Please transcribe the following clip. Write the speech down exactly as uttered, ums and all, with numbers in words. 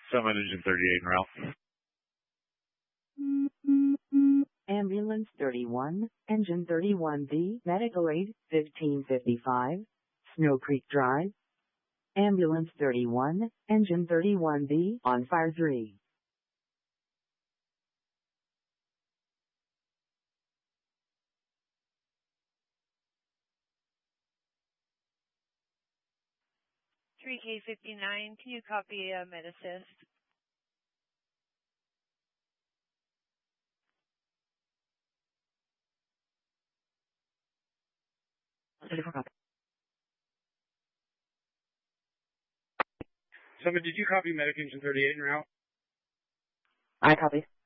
Summit Engine thirty-eight en route. Ambulance thirty-one, Engine thirty-one B, medical aid, fifteen fifty-five, Snow Creek Drive. Ambulance thirty-one, Engine thirty-one B, on fire three. three K fifty-nine, can you copy uh, med assist? Summit, did you copy Medic Engine thirty-eight en route? I copy.